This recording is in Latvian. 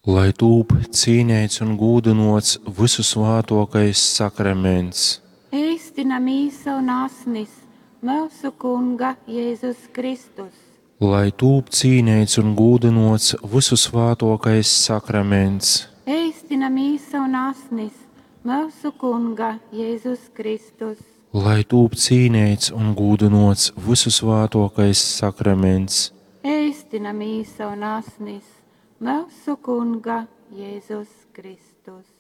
lai tūp cīnīts un gūdinots visu svātokais sakraments, Ēstinamīsa un asnis mūsu Kunga Jēzus Kristus. lai tūp cīnīts un gūdinots visu svātokais sakraments, Ēstinamīsa un asnis mūsu Kunga Jēzus Kristus. lai tūp cīnīts un gūdinots visu svātokais sakraments, Ēstinamīsa un asnis mūsu Kunga Jēzus Kristus.